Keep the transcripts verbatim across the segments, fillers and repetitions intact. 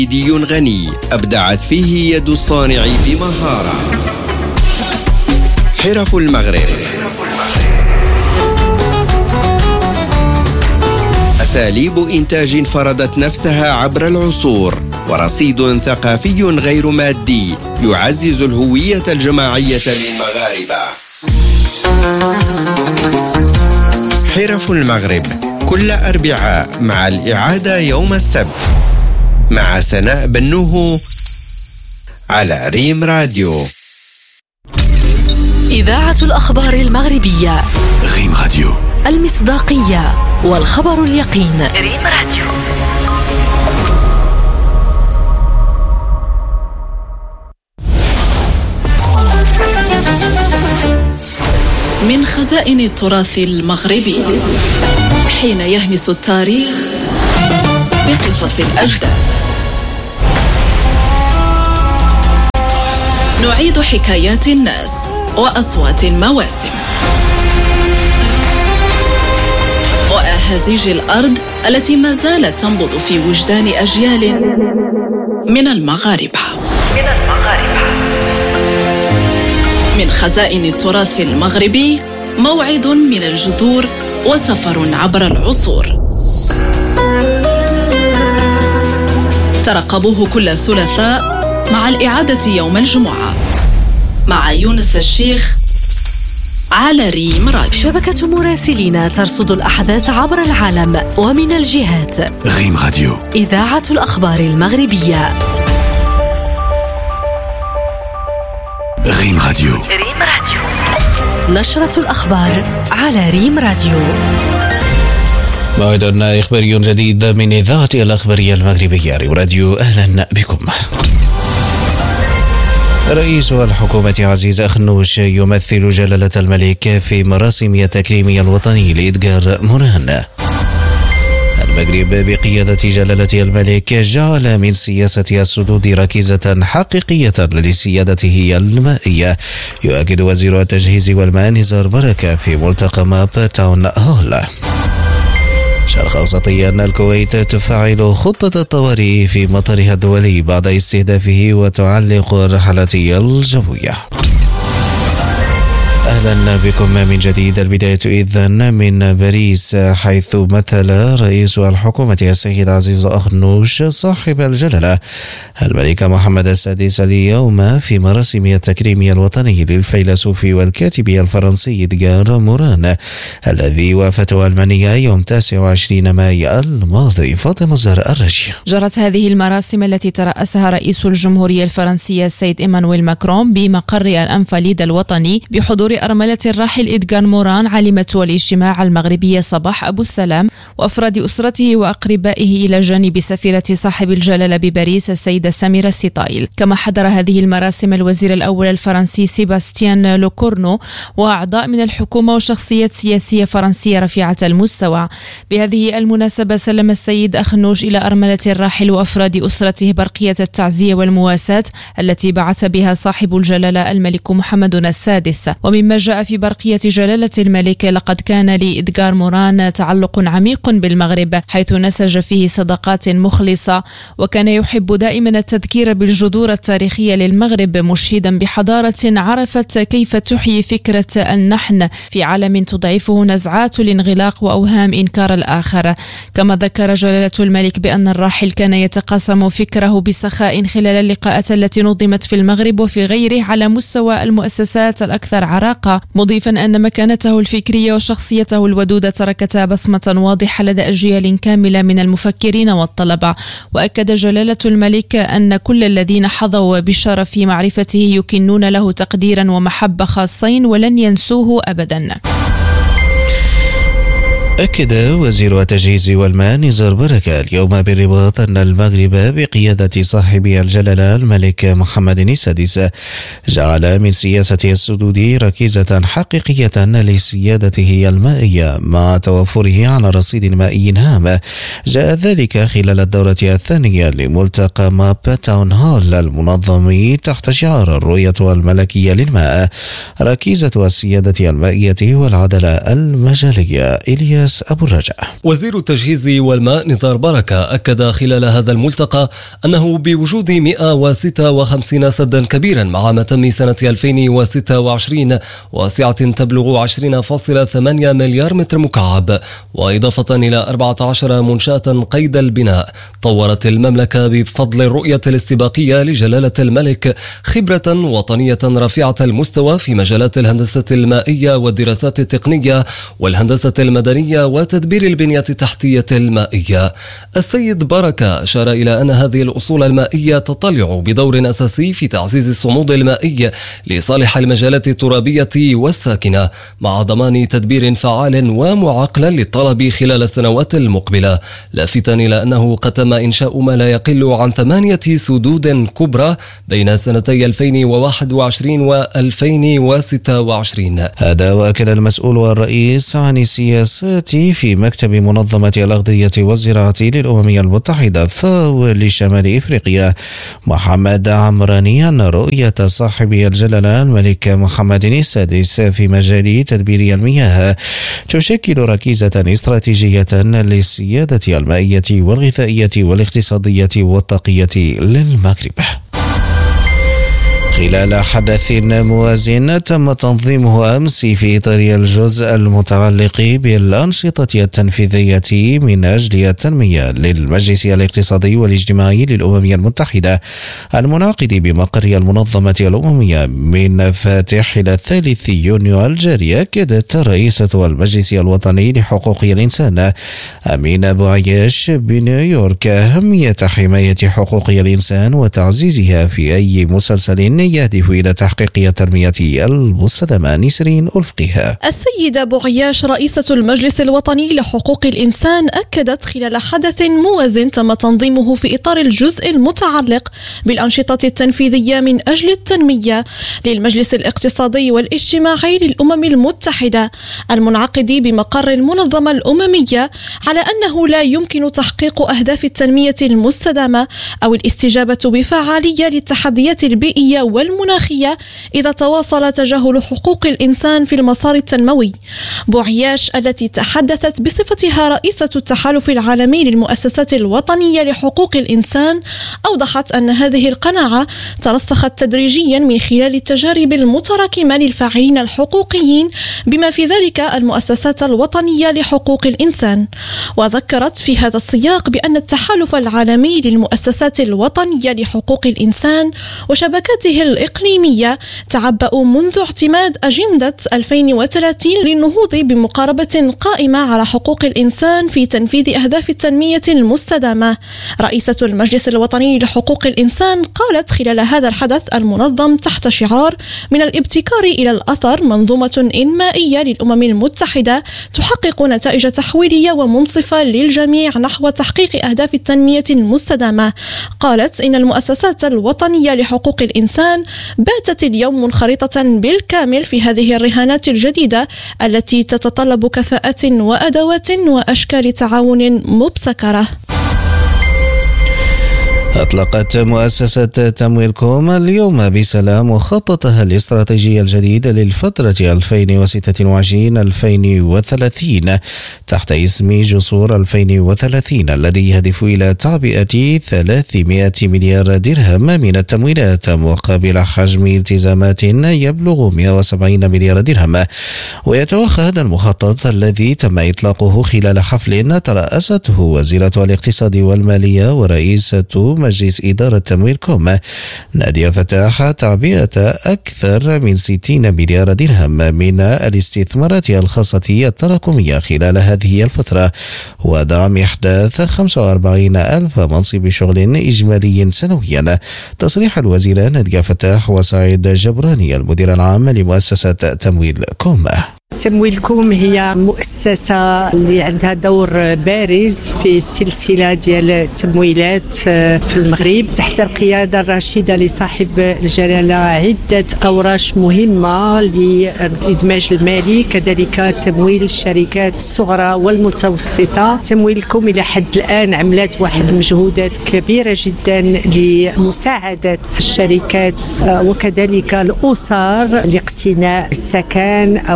تقليدي غني أبدعت فيه يد الصانع بمهارة. حرف المغرب، أساليب إنتاج فرضت نفسها عبر العصور، ورصيد ثقافي غير مادي يعزز الهوية الجماعية للمغاربة. حرف المغرب كل أربعاء مع الإعادة يوم السبت مع سناء بنوه على ريم راديو. إذاعة الأخبار المغربية ريم راديو، المصداقية والخبر اليقين. ريم راديو. من خزائن التراث المغربي، حين يهمس التاريخ بقصص الأجداد، نعيد حكايات الناس وأصوات المواسم وأهازيج الأرض التي ما زالت تنبض في وجدان أجيال من المغاربة. من المغاربة من خزائن التراث المغربي، موعد من الجذور وسفر عبر العصور. ترقبوه كل ثلاثاء مع الإعادة يوم الجمعة مع يونس الشيخ على ريم راديو. شبكة مراسلين ترصد الأحداث عبر العالم ومن الجهات. ريم راديو، إذاعة الأخبار المغربية. ريم راديو. ريم راديو. نشرة الأخبار على ريم راديو. موعد إخباري جديد من إذاعة الأخبارية المغربية ريم راديو. أهلا بكم. رئيس الحكومة عزيز أخنوش يمثل جلالة الملك في مراسم التكريم الوطني لإدغار موران. المغرب بقيادة جلالة الملك جعل من سياسة السدود ركيزة حقيقية لسيادته المائية، يؤكد وزير التجهيز والماء نزار بركة في ملتقى ماب تاون هول. شرق أوسطيا، الكويت تفعل خطة الطوارئ في مطارها الدولي بعد استهدافه وتعلق الرحلات الجوية. أهلا بكم من جديد. البداية إذن من باريس، حيث مثل رئيس الحكومة السيد عزيز أخنوش صاحب الجلالة الملك محمد السادس اليوم في مراسم التكريم الوطني للفيلسوف والكاتب الفرنسي إدغار موران الذي وافته ألمانيا يوم تاسع وعشرين مايو الماضي. فاطمة الزهراء الرشيد. جرت هذه المراسم التي ترأسها رئيس الجمهورية الفرنسية السيد إيمانويل ماكرون بمقر الأنفاليد الوطني بحضور أرملة الراحل إدغار موران عالمة الاجتماع المغربية صباح أبو السلام وأفراد أسرته وأقربائه إلى جانب سفيرة صاحب الجلالة بباريس السيدة سميرة سيطايل. كما حضر هذه المراسم الوزير الأول الفرنسي سيباستيان لوكورنو وأعضاء من الحكومة وشخصيات سياسية فرنسية رفيعة المستوى. بهذه المناسبة سلم السيد أخنوش إلى أرملة الراحل وأفراد أسرته برقية التعزية والمواساة التي بعث بها صاحب الجلالة الملك محمد السادس. ومما جاء في برقية جلالة الملك، لقد كان لإدغار موران تعلق عميق بالمغرب، حيث نسج فيه صداقات مخلصة، وكان يحب دائما التذكير بالجذور التاريخية للمغرب، مشيدا بحضارة عرفت كيف تحيي فكرة النحن في عالم تضعفه نزعات الانغلاق وأوهام إنكار الآخر. كما ذكر جلالة الملك بأن الراحل كان يتقاسم فكره بسخاء خلال اللقاءات التي نظمت في المغرب وفي غيره على مستوى المؤسسات الأكثر عراقة، مضيفا أن مكانته الفكرية وشخصيته الودودة تركتا بصمة واضحة لدى أجيال كاملة من المفكرين والطلبة. وأكد جلالة الملك أن كل الذين حظوا بشرف معرفته يكنون له تقديرا ومحبة خاصين ولن ينسوه أبدا. أكد وزير التجهيز والماء نزار بركة اليوم بالرباط أن المغرب بقيادة صاحب الجلالة الملك محمد السادس جعل من سياسة السدود ركيزة حقيقية لسيادته المائية مع توفره على رصيد مائي هام. جاء ذلك خلال الدورة الثانية لملتقى ماب تاون هول المنظم تحت شعار الرؤية الملكية للماء، ركيزة السيادة المائية والعدالة المجالية. إليا إلياس أبو الرجاء. وزير التجهيز والماء نزار بركة أكد خلال هذا الملتقى أنه بوجود مئة وستة وخمسين سدا كبيرا مع متم سنة ألفين وستة وعشرين واسعة تبلغ عشرين فاصلة ثمانية مليار متر مكعب، وإضافة إلى أربعة عشر منشاة قيد البناء، طورت المملكة بفضل الرؤية الاستباقية لجلالة الملك خبرة وطنية رفيعة المستوى في مجالات الهندسة المائية والدراسات التقنية والهندسة المدنية وتدبير البنية التحتية المائية. السيد بركة أشار إلى أن هذه الأصول المائية تطلع بدور أساسي في تعزيز الصمود المائي لصالح المجالات الترابية والساكنة، مع ضمان تدبير فعال ومعقل للطلب خلال السنوات المقبلة، لافتا إلى أنه قد تم إنشاء ما لا يقل عن ثمانية سدود كبرى بين سنتي ألفين وواحد وعشرين وألفين وستة وعشرين. هذا وأكد المسؤول الرئيس عن السياسات في مكتب منظمة الأغذية والزراعة للأمم المتحدة فاو لشمال إفريقيا محمد عمراني أن رؤية صاحب الجلالة الملك محمد السادس في مجال تدبير المياه تشكل ركيزة استراتيجية للسيادة المائية والغذائية والاقتصادية والطاقية للمغرب. خلال حدث موازن تم تنظيمه أمس في إطار الجزء المتعلق بالأنشطة التنفيذية من أجل التنمية للمجلس الاقتصادي والاجتماعي للأمم المتحدة المنعقد بمقر المنظمة الأممية من فاتح إلى الثالث يونيو الجاري. أكدت رئيسة المجلس الوطني لحقوق الإنسان أمينة أبو عياش بنيويورك أهمية حماية حقوق الإنسان وتعزيزها في أي مسلسل يهدف إلى تحقيق التنمية المستدامة. نسرين ألفقها. السيدة أبو عياش رئيسة المجلس الوطني لحقوق الإنسان أكدت خلال حدث موازن تم تنظيمه في إطار الجزء المتعلق بالأنشطة التنفيذية من أجل التنمية للمجلس الاقتصادي والاجتماعي للأمم المتحدة المنعقد بمقر المنظمة الأممية على أنه لا يمكن تحقيق أهداف التنمية المستدامة أو الاستجابة بفعالية للتحديات البيئية والمناخية إذا تواصل تجاهل حقوق الإنسان في المسار التنموي. بوعياش التي تحدثت بصفتها رئيسة التحالف العالمي للمؤسسات الوطنية لحقوق الإنسان أوضحت أن هذه القناعة ترسخت تدريجيا من خلال التجارب المتراكمة للفاعلين الحقوقيين بما في ذلك المؤسسات الوطنية لحقوق الإنسان. وذكرت في هذا السياق بأن التحالف العالمي للمؤسسات الوطنية لحقوق الإنسان وشبكاته الإقليمية تعبأوا منذ اعتماد أجندة ألفين وثلاثين للنهوض بمقاربة قائمة على حقوق الإنسان في تنفيذ أهداف التنمية المستدامة. رئيسة المجلس الوطني لحقوق الإنسان قالت خلال هذا الحدث المنظم تحت شعار من الابتكار إلى الأثر منظومة إنمائية للأمم المتحدة تحقق نتائج تحويلية ومنصفة للجميع نحو تحقيق أهداف التنمية المستدامة. قالت إن المؤسسات الوطنية لحقوق الإنسان باتت اليوم منخرطة بالكامل في هذه الرهانات الجديدة التي تتطلب كفاءات وأدوات وأشكال تعاون مبتكرة. أطلقت مؤسسة تمويل كوم اليوم بسلام مخططها الاستراتيجي الجديد للفترة ألفين وستة وعشرين ألفين وثلاثين تحت اسم جسور ألفين وثلاثين الذي يهدف إلى تعبئة ثلاثمائة مليار درهم من التمويلات مقابل حجم التزامات يبلغ مئة وسبعين مليار درهم. ويتوخى هذا المخطط الذي تم إطلاقه خلال حفل ترأسته وزيرة الاقتصاد والمالية ورئيسة مجلس إدارة تمويل كوم نادية فتاح تعبئة أكثر من ستين مليار درهم من الاستثمارات الخاصة التراكمية خلال هذه الفترة ودعم إحداث خمسة وأربعين ألف منصب شغل إجمالي سنويا. تصريح الوزيرة نادية فتاح وسعيد جبراني المدير العام لمؤسسة تمويل كوم. تمويل كوم هي مؤسسة اللي عندها دور بارز في السلسلة ديال التمويلات في المغرب تحت القيادة الرشيدة لصاحب الجلالة عدة أوراش مهمة للإدماج المالي كذلك تمويل الشركات الصغرى والمتوسطة. تمويل كوم إلى حد الآن عملت واحد مجهودات كبيرة جدا لمساعدة الشركات وكذلك الأسر لاقتناء السكن أو لا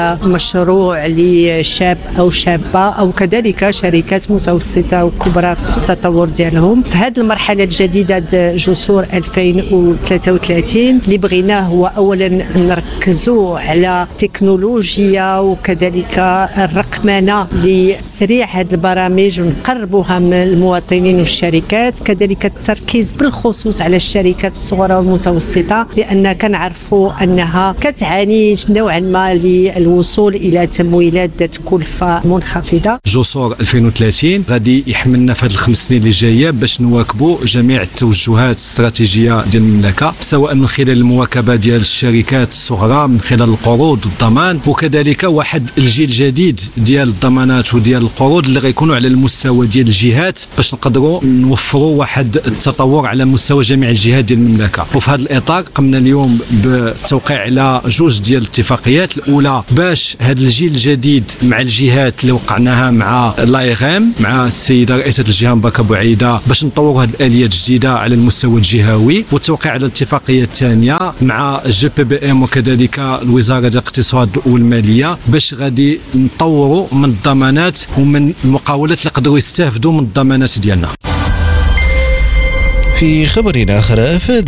هي مشروع لشاب أو شابة أو كذلك شركات متوسطة وكبرى في التطور ديالهم. في هذه المرحلة الجديدة جسور ألفين وثلاثة وثلاثين اللي بغيناه هو أولا نركزوا على تكنولوجيا وكذلك الرقمنة لسريع هذه البرامج ونقربوها من المواطنين والشركات، كذلك التركيز بالخصوص على الشركات الصغرى والمتوسطة لأن كنعرفوا أنها كتعاني نوعا ما للوصول إلى تمويلات ذات كلفة منخفضة. جسور ألفين وثلاثين غادي يحملنا في هذه الخمس سنين اللي جايه باش نواكبوا جميع التوجهات الاستراتيجيه ديال المملكه، سواء من خلال المواكبه ديال الشركات الصغرى من خلال القروض والضمان، وكذلك واحد الجيل جديد ديال الضمانات وديال القروض اللي غيكونوا على المستوى ديال الجهات باش نقدروا نوفروا واحد التطور على مستوى جميع الجهات ديال المملكه. وفي هذا الاطار قمنا اليوم بالتوقيع على جوج ديال الاتفاقيات، الاولى باش هذا الجيل الجديد مع الجهات اللي وقعناها مع لايغام مع السيده رئيسه الجهه مباركه بوعيده باش نطوروا هذه الاليات الجديده على المستوى الجهوي، والتوقيع على الاتفاقيه الثانيه مع جي بي بي ام وكذلك الوزاره ديال الاقتصاد والماليه باش غادي نطوروا من الضمانات ومن المقاولات اللي يقدروا يستافدوا من الضمانات ديالنا. في خبر آخر،